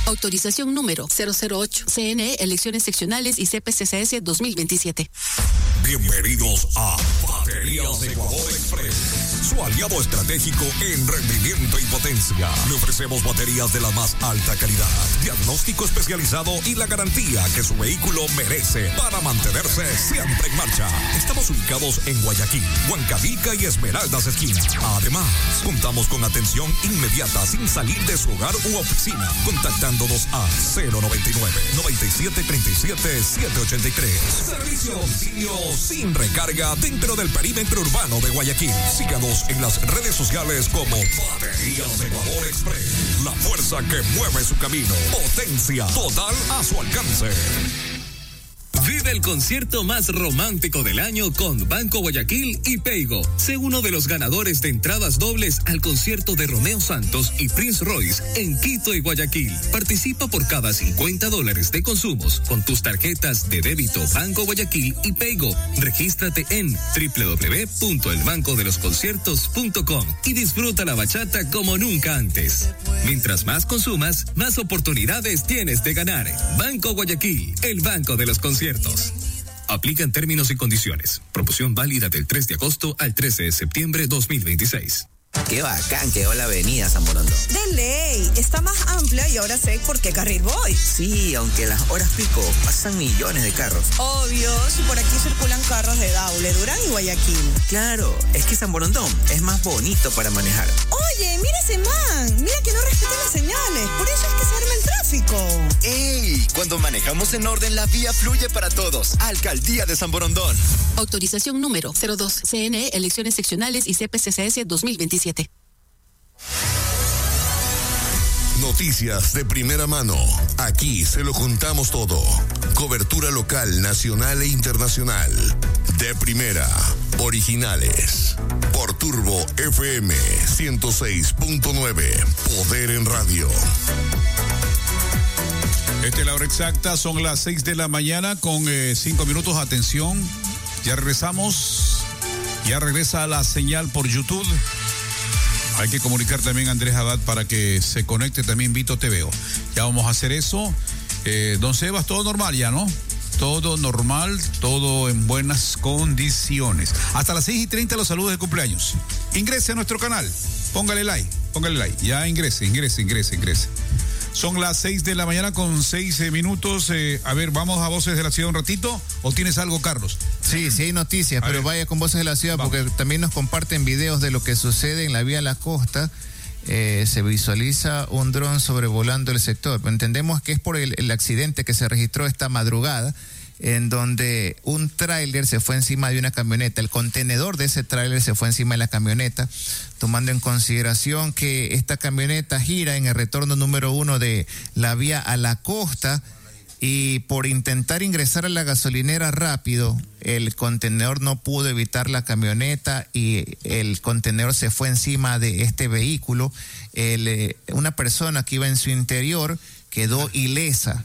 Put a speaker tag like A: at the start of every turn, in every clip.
A: Autorización número 008. CNE, elecciones seccionales y CPCCS 2027.
B: Bienvenidos a Baterías Ecuador Express, su aliado estratégico en rendimiento y potencia. Le ofrecemos baterías de la más alta calidad, diagnóstico especializado y la garantía que su vehículo merece para mantenerse siempre en marcha. Estamos ubicados en Guayaquil, Huancavelica y Esmeraldas Esquina. Además, contamos con atención inmediata sin salir de su hogar u oficina, contactándonos a 099-9737-783. Servicio a domicilio sin recarga dentro del perímetro urbano de Guayaquil. Síganos en las redes sociales como Baterías Ecuador Express. La fuerza que mueve su camino. Potencia total a su alcance.
C: Vive el concierto más romántico del año con Banco Guayaquil y Peigo. Sé uno de los ganadores de entradas dobles al concierto de Romeo Santos y Prince Royce en Quito y Guayaquil. Participa por cada $50 de consumos con tus tarjetas de débito Banco Guayaquil y Peigo. Regístrate en www.elbancodelosconciertos.com y disfruta la bachata como nunca antes. Mientras más consumas, más oportunidades tienes de ganar. Banco Guayaquil, el banco de los conciertos. Aplican términos y condiciones. Promoción válida del 3 de agosto al 13 de septiembre 2026.
D: Qué bacán quedó la avenida San Borondón.
E: De ley, está más amplia y ahora sé por qué carril voy.
D: Sí, aunque las horas pico pasan millones de carros.
E: Obvio, si por aquí circulan carros de Daule, Durán y Guayaquil.
D: Claro, es que San Borondón es más bonito para manejar.
E: Oye, mira ese man, mira que no respeta las señales, por eso es que se arma el tráfico.
F: ¡Ey! Cuando manejamos en orden, la vía fluye para todos. Alcaldía de San Borondón.
A: Autorización número 02. CNE, elecciones seccionales y CPCCS 2027.
B: Noticias de primera mano. Aquí se lo juntamos todo. Cobertura local, nacional e internacional. De primera. Originales. Por Turbo FM 106.9. Poder en radio.
G: Esta es la hora exacta. Son las 6 de la mañana con 5 minutos. Atención. Ya regresamos. Ya regresa la señal por YouTube. Hay que comunicar también a Andrés Haddad para que se conecte también Vito TVO. Ya vamos a hacer eso. Don Sebas, todo normal ya, ¿no? Todo normal, todo en buenas condiciones. Hasta las 6:30 los saludos de cumpleaños. Ingrese a nuestro canal. Póngale like. Ya ingrese. Son las 6 de la mañana con 6 minutos. A ver, vamos a Voces de la Ciudad un ratito. ¿O tienes algo, Carlos?
H: Sí, hay noticias, pero vaya con Voces de la Ciudad. Vamos. Porque también nos comparten videos de lo que sucede en la vía a la costa. Se visualiza un dron sobrevolando el sector. Entendemos que es por el accidente que se registró esta madrugada, en donde un tráiler se fue encima de una camioneta. El contenedor de ese tráiler se fue encima de la camioneta, tomando en consideración que esta camioneta gira en el retorno número 1 de la vía a la costa, y por intentar ingresar a la gasolinera rápido, el contenedor no pudo evitar la camioneta y el contenedor se fue encima de este vehículo. Una persona que iba en su interior quedó ilesa,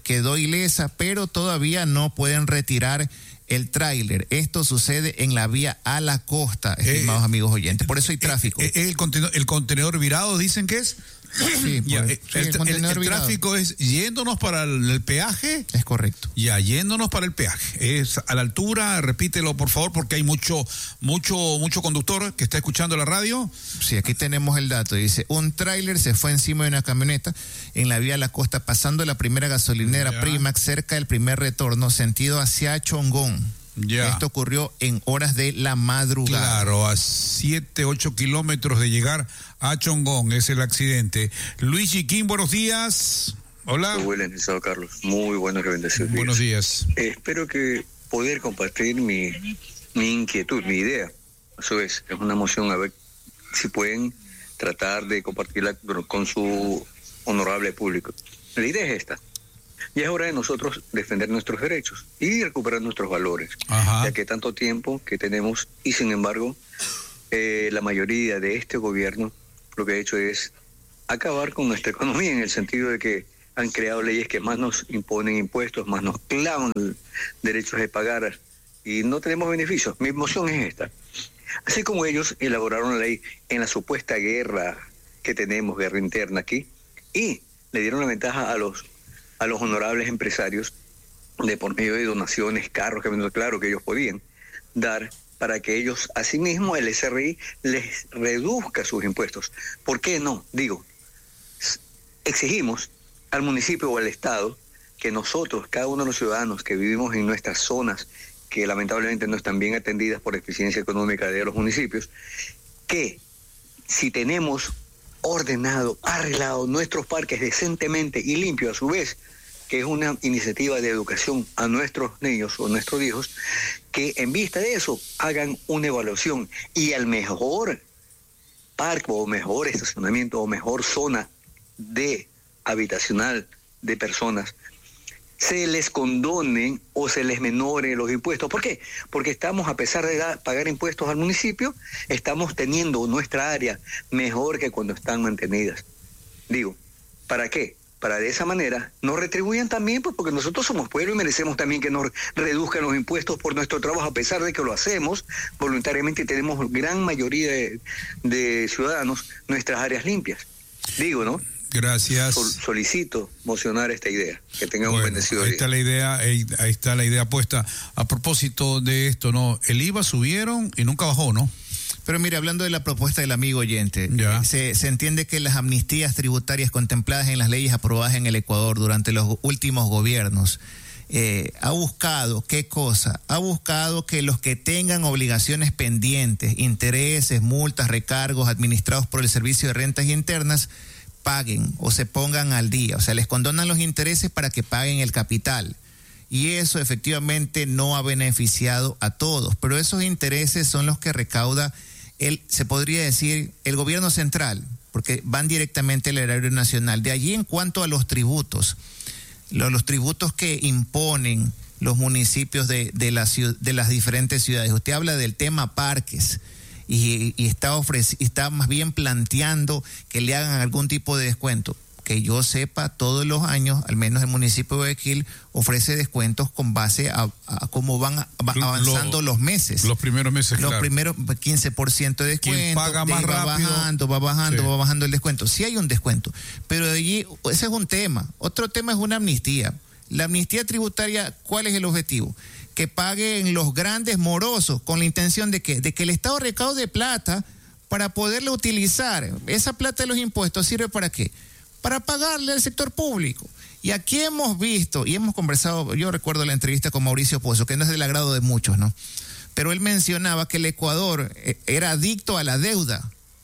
H: pero todavía no pueden retirar el tráiler. Esto sucede en la vía a la costa, estimados amigos oyentes. Por eso hay tráfico.
G: El contenedor virado, dicen que es.
H: Sí,
G: el tráfico es yéndonos para el peaje.
H: Es correcto.
G: Ya, yéndonos para el peaje. Es a la altura, repítelo por favor, porque hay mucho conductor que está escuchando la radio.
H: Sí, aquí tenemos el dato. Dice, un tráiler se fue encima de una camioneta en la vía a la costa, pasando la primera gasolinera Primax, cerca del primer retorno, sentido hacia Chongón.
G: Ya.
H: Esto ocurrió en horas de la madrugada.
G: Claro, a 7-8 kilómetros de llegar a Chongón es el accidente. Luis Chiquín, buenos días. Hola.
I: Muy buen licenciado Carlos. Muy buenos y bendecidos.
G: Buenos días.
I: Espero que poder compartir mi inquietud, mi idea. Eso es una moción, a ver si pueden tratar de compartirla con su honorable público. La idea es esta. Ya es hora de nosotros defender nuestros derechos y recuperar nuestros valores. Ajá. Ya que tanto tiempo que tenemos y sin embargo la mayoría de este gobierno lo que ha hecho es acabar con nuestra economía, en el sentido de que han creado leyes que más nos imponen impuestos, más nos clavan derechos de pagar y no tenemos beneficios. Mi moción es esta. Así como ellos elaboraron la ley en la supuesta guerra que tenemos, guerra interna aquí, y le dieron la ventaja a los honorables empresarios de por medio de donaciones, carros, claro que ellos podían dar para que ellos, asimismo, el SRI les reduzca sus impuestos. ¿Por qué no? Digo, exigimos al municipio o al Estado que nosotros, cada uno de los ciudadanos que vivimos en nuestras zonas, que lamentablemente no están bien atendidas por eficiencia económica de los municipios, que si tenemos ordenado, arreglado nuestros parques decentemente y limpio a su vez, que es una iniciativa de educación a nuestros niños o nuestros hijos, que en vista de eso hagan una evaluación y al mejor parque o mejor estacionamiento o mejor zona de habitacional de personas, se les condonen o se les menore los impuestos. ¿Por qué? Porque estamos, a pesar de pagar impuestos al municipio, estamos teniendo nuestra área mejor que cuando están mantenidas. Digo, ¿para qué? Para de esa manera nos retribuyan también, pues porque nosotros somos pueblo y merecemos también que nos reduzcan los impuestos por nuestro trabajo, a pesar de que lo hacemos voluntariamente y tenemos gran mayoría de ciudadanos nuestras áreas limpias. Digo, ¿no?
G: Gracias.
I: Solicito mocionar esta idea. Que tengan un bendecido día.
G: Ahí está la idea puesta. A propósito de esto, ¿no? El IVA subieron y nunca bajó, ¿no?
H: Pero mire, hablando de la propuesta del amigo oyente, se entiende que las amnistías tributarias contempladas en las leyes aprobadas en el Ecuador durante los últimos gobiernos ha buscado, ¿qué cosa? Ha buscado que los que tengan obligaciones pendientes, intereses, multas, recargos administrados por el Servicio de Rentas Internas, paguen o se pongan al día. O sea, les condonan los intereses para que paguen el capital. Y eso efectivamente no ha beneficiado a todos. Pero esos intereses son los que recauda se podría decir, el gobierno central, porque van directamente al erario nacional. De allí, en cuanto a los tributos, los tributos que imponen los municipios de las diferentes ciudades. Usted habla del tema parques y está más bien planteando que le hagan algún tipo de descuento. Que yo sepa, todos los años, al menos el municipio de Guayaquil ofrece descuentos con base a cómo van avanzando los meses.
G: Los primeros meses,
H: Los primeros 15% de descuento.
G: Quien paga más rápido.
H: Va bajando el descuento. Sí hay un descuento, pero de allí, ese es un tema. Otro tema es una amnistía. La amnistía tributaria, ¿cuál es el objetivo? Que paguen los grandes morosos con la intención de que el Estado recaude plata para poderla utilizar. Esa plata de los impuestos ¿sirve para qué? Para pagarle al sector público. Y aquí hemos visto y hemos conversado, yo recuerdo la entrevista con Mauricio Pozo, que no es del agrado de muchos, ¿no? Pero él mencionaba que el Ecuador era adicto a la deuda.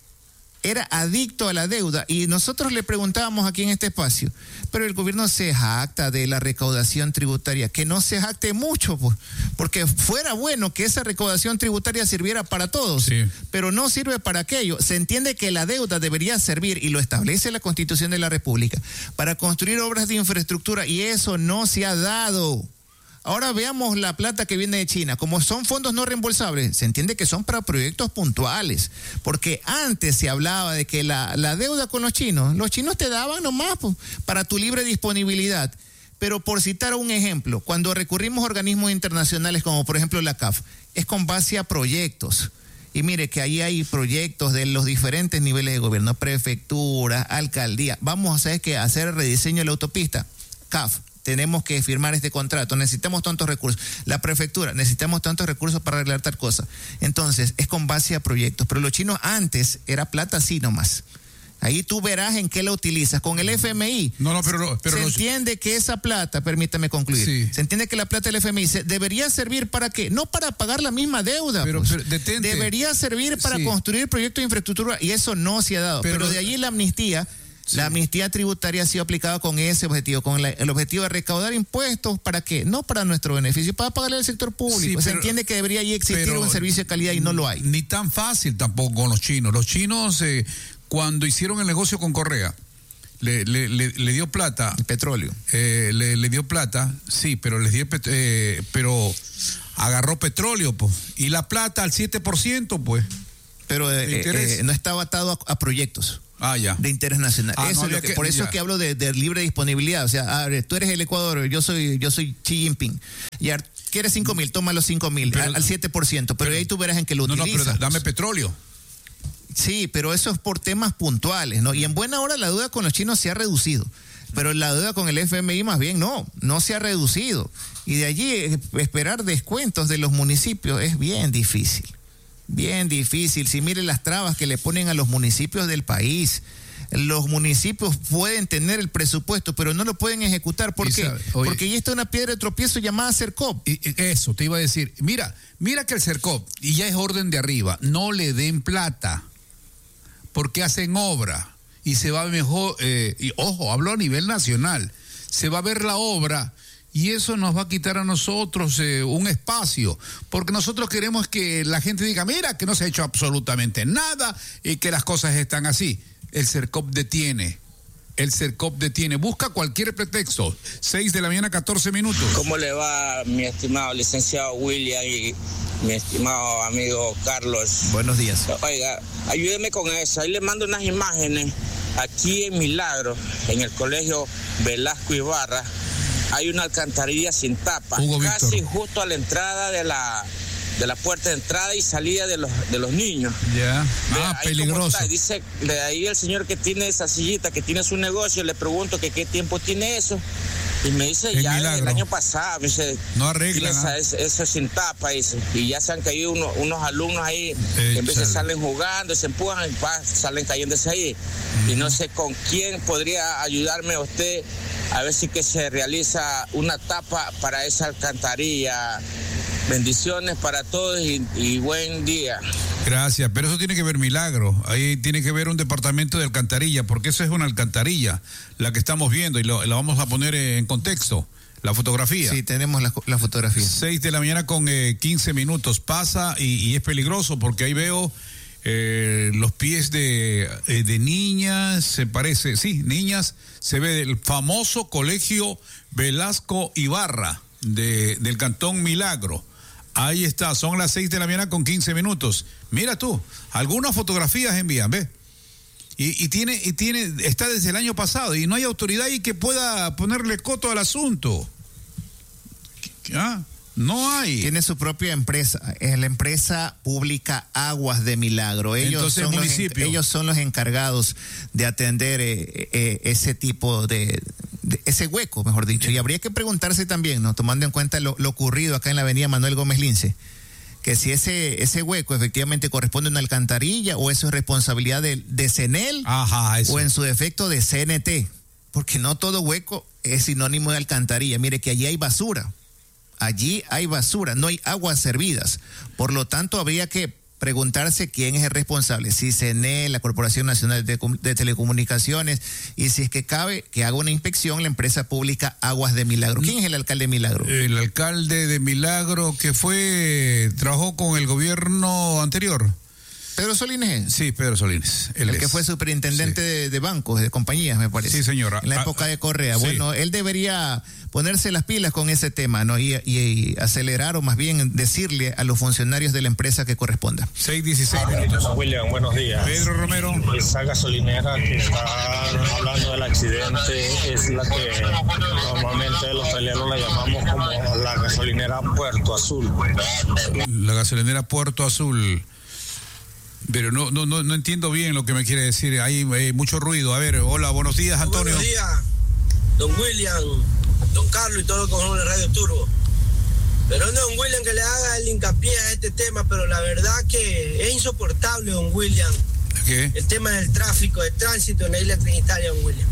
H: Y nosotros le preguntábamos aquí en este espacio, pero el gobierno se jacta de la recaudación tributaria, que no se jacte mucho, pues, porque fuera bueno que esa recaudación tributaria sirviera para todos, sí, pero no sirve para aquello. Se entiende que la deuda debería servir, y lo establece la Constitución de la República, para construir obras de infraestructura, y eso no se ha dado. Ahora veamos la plata que viene de China. Como son fondos no reembolsables, se entiende que son para proyectos puntuales. Porque antes se hablaba de que la deuda con los chinos te daban nomás pues, para tu libre disponibilidad. Pero por citar un ejemplo, cuando recurrimos a organismos internacionales como por ejemplo la CAF, es con base a proyectos. Y mire que ahí hay proyectos de los diferentes niveles de gobierno, prefectura, alcaldía. Vamos a hacer el rediseño de la autopista, CAF. Tenemos que firmar este contrato, necesitamos tantos recursos. La prefectura, necesitamos tantos recursos para arreglar tal cosa. Entonces, es con base a proyectos. Pero los chinos antes era plata así nomás. Ahí tú verás en qué la utilizas. Con el FMI, pero se entiende que esa plata, permítame concluir, sí, se entiende que la plata del FMI debería servir para ¿qué? No para pagar la misma deuda. Pero debería servir para construir proyectos de infraestructura y eso no se ha dado. Pero de allí la amnistía... Sí. La amnistía tributaria ha sido aplicada con ese objetivo, con el objetivo de recaudar impuestos, ¿para qué? No para nuestro beneficio, para pagarle al sector público. Sí, se entiende que debería allí existir un servicio de calidad y no lo hay.
G: Ni tan fácil tampoco con los chinos. Los chinos, cuando hicieron el negocio con Correa, le dio plata.
H: El petróleo.
G: Le dio plata, sí, pero pero agarró petróleo, pues. Y la plata al 7%, pues.
H: Pero no estaba atado a proyectos.
G: Ya.
H: De interés nacional. Por eso es que hablo de libre disponibilidad. O sea, tú eres el Ecuador, yo soy Xi Jinping. Ya, ¿quieres 5,000? Toma los 5,000 al 7%. Pero ahí tú verás en qué lo utilizas.
G: Pero dame petróleo.
H: Sí, pero eso es por temas puntuales, ¿no? Y en buena hora la deuda con los chinos se ha reducido. pero la deuda con el FMI más bien no se ha reducido. Y de allí esperar descuentos de los municipios es bien difícil. Bien difícil. Si mire las trabas que le ponen a los municipios del país. Los municipios pueden tener el presupuesto, pero no lo pueden ejecutar. ¿Por qué? Porque ya está una piedra de tropiezo llamada CERCOP.
G: Eso, te iba a decir. Mira que el CERCOP, y ya es orden de arriba, no le den plata, porque hacen obra, y se va mejor, y ojo, hablo a nivel nacional, se va a ver la obra, y eso nos va a quitar a nosotros un espacio, porque nosotros queremos que la gente diga, mira, que no se ha hecho absolutamente nada, y que las cosas están así. El CERCOP detiene, busca cualquier pretexto. 6 de la mañana, 14 minutos.
J: ¿Cómo le va, mi estimado licenciado William y mi estimado amigo Carlos?
H: Buenos días.
J: Oiga, ayúdeme con eso. Ahí le mando unas imágenes. Aquí en Milagro, en el colegio Velasco Ibarra, hay una alcantarilla sin tapa, casi justo a la entrada de la puerta de entrada y salida de los niños.
G: Ya. Peligroso.
J: Dice, de ahí el señor que tiene esa sillita, que tiene su negocio, le pregunto que qué tiempo tiene eso. Y me dice, ya el año pasado, me dice,
G: no arreglan.
J: Eso es sin tapa, dice. Y ya se han caído unos alumnos ahí, que en vez de salen jugando, se empujan, salen cayéndose ahí. Y no sé con quién podría ayudarme usted a ver si que se realiza una tapa para esa alcantarilla. Bendiciones para todos y buen día.
G: Gracias, pero eso tiene que ver Milagro, ahí tiene que ver un departamento de alcantarilla, porque eso es una alcantarilla, la que estamos viendo, y la vamos a poner en contexto, la fotografía.
H: Sí, tenemos la fotografía.
G: 6 de la mañana con 15 minutos, pasa y es peligroso, porque ahí veo los pies de niñas, se parece, sí, niñas, se ve el famoso colegio Velasco Ibarra del Cantón Milagro. Ahí está, son las 6 de la mañana con 15 minutos. Mira tú, algunas fotografías envían, ¿ves? Y está desde el año pasado y no hay autoridad ahí que pueda ponerle coto al asunto. No hay.
H: Tiene su propia empresa, es la empresa pública Aguas de Milagro. Ellos son los encargados de atender ese tipo de ese hueco, mejor dicho. Y habría que preguntarse también, ¿no? Tomando en cuenta lo ocurrido acá en la avenida Manuel Gómez Lince, que si ese hueco efectivamente corresponde a una alcantarilla o eso es responsabilidad de CENEL.
G: Ajá, eso.
H: O en su defecto de CNT, porque no todo hueco es sinónimo de alcantarilla. Mire que allí hay basura. Allí hay basura, no hay aguas servidas. Por lo tanto, habría que preguntarse quién es el responsable, si CNE, la Corporación Nacional de Telecomunicaciones, y si es que cabe, que haga una inspección la empresa pública Aguas de Milagro. ¿Quién es el alcalde de Milagro?
G: El alcalde de Milagro que trabajó con el gobierno anterior.
H: ¿Pedro Solines?
G: Sí, Pedro Solines.
H: El que fue superintendente de bancos, de compañías, me parece.
G: Sí, señora.
H: En la época de Correa. Sí. Bueno, él debería ponerse las pilas con ese tema, ¿no? Y acelerar, o más bien decirle a los funcionarios de la empresa que corresponda.
G: 6:16 minutos.
K: William, buenos días.
G: Pedro Romero.
K: Esa gasolinera que está hablando del accidente es la que normalmente los italianos la llamamos como la gasolinera Puerto Azul.
G: La gasolinera Puerto Azul. Pero no entiendo bien lo que me quiere decir. Hay mucho ruido. A ver, hola, buenos días, Antonio.
L: Buenos días, don William, don Carlos y todo lo que con Radio Turbo. Pero no, don William, que le haga el hincapié a este tema, pero la verdad que es insoportable, don William.
G: ¿Qué?
L: El tema del tráfico, del tránsito en la isla Trinitaria, don William.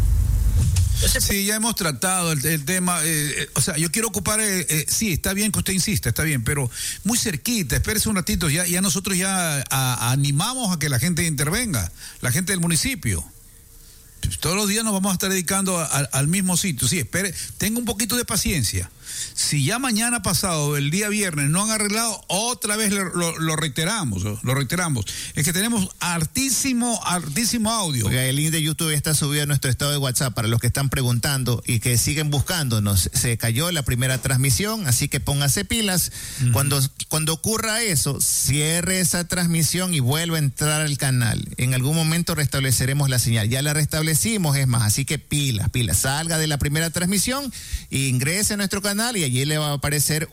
G: Sí, ya hemos tratado el tema, o sea, yo quiero ocupar, sí, está bien que usted insista, está bien, pero muy cerquita, espérese un ratito, ya nosotros ya animamos a que la gente intervenga, la gente del municipio. Todos los días nos vamos a estar dedicando al mismo sitio. Sí, espere, tenga un poquito de paciencia. Si ya mañana pasado, el día viernes, no han arreglado, otra vez lo reiteramos. Es que tenemos altísimo audio.
H: Oiga, el link de YouTube está subido a nuestro estado de WhatsApp para los que están preguntando y que siguen buscándonos. Se cayó la primera transmisión, así que póngase pilas. Uh-huh. Cuando ocurra eso, cierre esa transmisión y vuelva a entrar al canal. En algún momento restableceremos la señal. Ya la restablecimos, es más, así que pilas. Salga de la primera transmisión e ingrese a nuestro canal y allí le va a aparecer